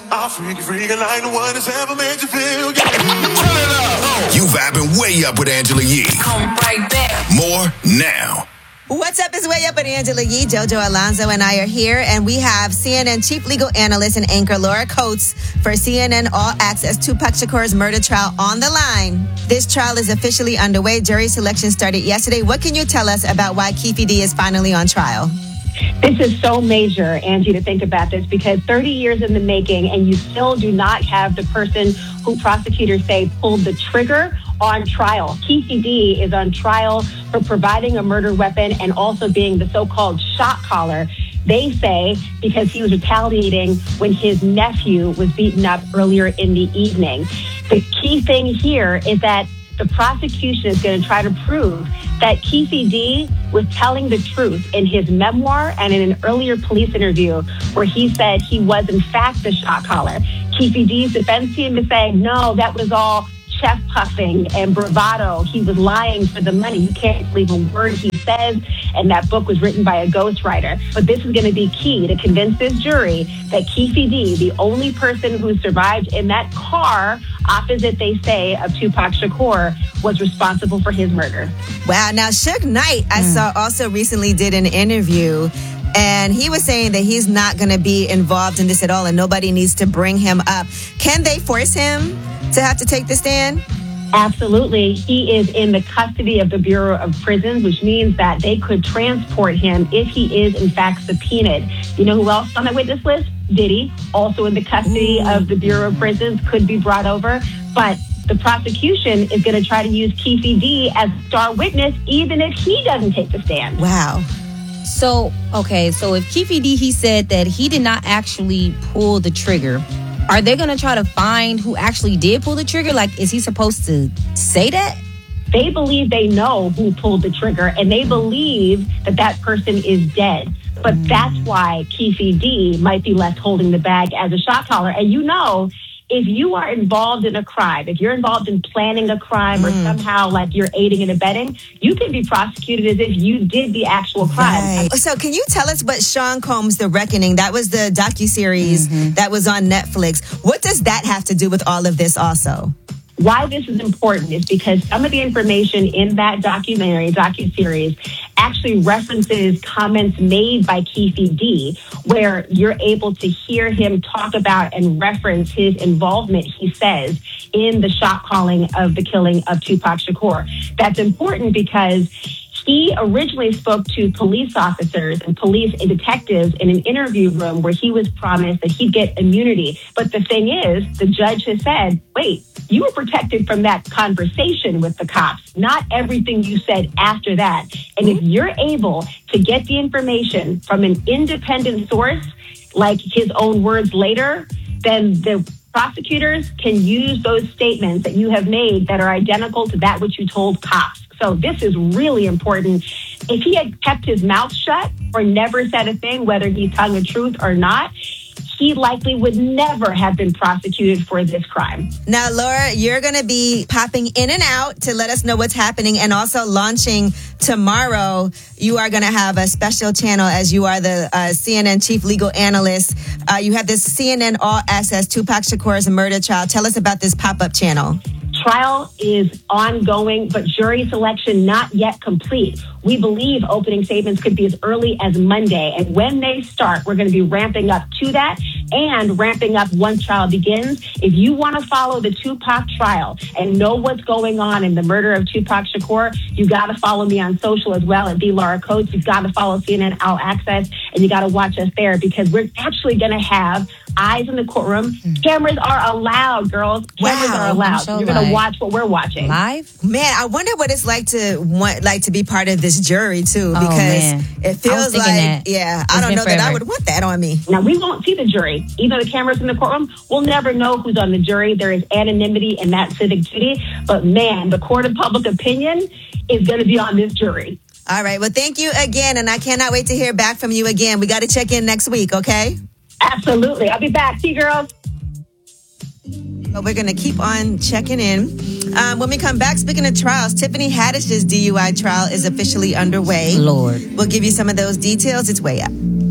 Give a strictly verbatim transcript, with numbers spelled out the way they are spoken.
I'll freak you, freak you like the one that's ever made you feel. Yeah. Turn it up. You vibing way up with Angela Yee. Come right back. More now. What's up? It's Way Up with Angela Yee. Jojo Alonzo and I are here, and we have C N N chief legal analyst and anchor Laura Coates for C N N All Access Tupac Shakur's murder trial on the line. This trial is officially underway. Jury selection started yesterday. What can you tell us about why Keffe D is finally on trial? This is so major, Angie, to think about this, because thirty years in the making and you still do not have the person who prosecutors say pulled the trigger on trial. Keffe D is on trial for providing a murder weapon and also being the so-called shot caller. They say because he was retaliating when his nephew was beaten up earlier in the evening. The key thing here is that the prosecution is going to try to prove that Keffe D was telling the truth in his memoir and in an earlier police interview where he said he was in fact the shot caller. Keffe D's defense team is saying, no, that was all chest puffing and bravado. He was lying for the money. You can't believe a word he says, and that book was written by a ghostwriter. But this is going to be key to convince this jury that Keffe D, the only person who survived in that car opposite, they say, of Tupac Shakur, was responsible for his murder. Wow. Now, Suge Knight, I mm. saw also recently did an interview, and he was saying that he's not going to be involved in this at all and nobody needs to bring him up. Can they force him to have to take the stand? Absolutely. He is in the custody of the Bureau of Prisons, which means that they could transport him if he is, in fact, subpoenaed. You know who else on that witness list? Diddy, also in the custody Ooh. of the Bureau of Prisons, could be brought over. But the prosecution is going to try to use Keffe D as star witness, even if he doesn't take the stand. Wow. So, okay, so if Keffe D, he said that he did not actually pull the trigger, are they going to try to find who actually did pull the trigger? Like, is he supposed to say that? They believe they know who pulled the trigger, and they believe that that person is dead. But mm. that's why Keffe D might be left holding the bag as a shot caller. And you know, if you are involved in a crime, if you're involved in planning a crime mm. or somehow like you're aiding and abetting, you can be prosecuted as if you did the actual crime. Right. So can you tell us what Sean Combs' The Reckoning, that was the docuseries mm-hmm. that was on Netflix. What does that have to do with all of this also? Why this is important is because some of the information in that documentary, docuseries, actually references comments made by Keffe D, where you're able to hear him talk about and reference his involvement, he says, in the shot calling of the killing of Tupac Shakur. That's important because he originally spoke to police officers and police and detectives in an interview room where he was promised that he'd get immunity. But the thing is, the judge has said, wait, you were protected from that conversation with the cops, not everything you said after that. And if you're able to get the information from an independent source, like his own words later, then the prosecutors can use those statements that you have made that are identical to that which you told cops. So this is really important. If he had kept his mouth shut or never said a thing, whether he's telling the truth or not, he likely would never have been prosecuted for this crime. Now, Laura, you're going to be popping in and out to let us know what's happening, and also launching tomorrow. You are going to have a special channel as you are the uh, C N N chief legal analyst. Uh, you have this C N N All Access Tupac Shakur's murder trial. Tell us about this pop-up channel. Trial is ongoing, but jury selection not yet complete. We believe opening statements could be as early as Monday. And when they start, we're going to be ramping up to that and ramping up once trial begins. If you want to follow the Tupac trial and know what's going on in the murder of Tupac Shakur, you got to follow me on social as well at the Laura Coates. You've got to follow C N N All Access, and you got to watch us there because we're actually going to have eyes in the courtroom. Cameras are allowed, girls. Cameras Wow. are allowed. You're going to watch what we're watching. Live? Man, I wonder what it's like to want, like to be part of this jury too, Oh, because man. it feels like, that. yeah, It's I don't been know that I forever. would want that on me. Now, we won't see the jury. Even though the camera's in the courtroom, we'll never know who's on the jury. There is anonymity in that civic duty. But man, the court of public opinion is going to be on this jury. All right. Well, thank you again. And I cannot wait to hear back from you again. We got to check in next week, okay? Absolutely. I'll be back. See you, girls. But we're going to keep on checking in. Um, when we come back, speaking of trials, Tiffany Haddish's D U I trial is officially underway. Lord. We'll give you some of those details. It's Way Up.